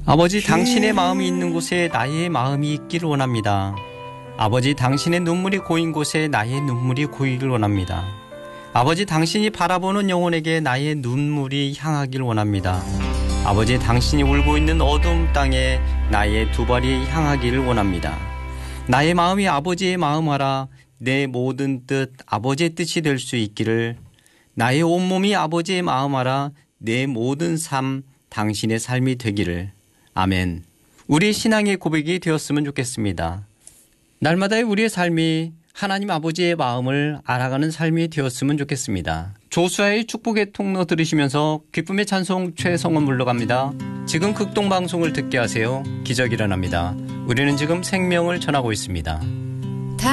아버지, 당신의 마음이 있는 곳에 나의 마음이 있기를 원합니다. 아버지, 당신의 눈물이 고인 곳에 나의 눈물이 고이길 원합니다. 아버지, 당신이 바라보는 영혼에게 나의 눈물이 향하길 원합니다. 아버지, 당신이 울고 있는 어두운 땅에 나의 두 발이 향하기를 원합니다. 나의 마음이 아버지의 마음하라. 내 모든 뜻 아버지의 뜻이 될 수 있기를. 나의 온몸이 아버지의 마음하라. 내 모든 삶 당신의 삶이 되기를. 아멘. 우리 신앙의 고백이 되었으면 좋겠습니다. 날마다의 우리의 삶이 하나님 아버지의 마음을 알아가는 삶이 되었으면 좋겠습니다. 조수아의 축복의 통로 들으시면서 기쁨의 찬송 최성원 물러갑니다. 지금 극동방송을 듣게 하세요. 기적이 일어납니다. 우리는 지금 생명을 전하고 있습니다.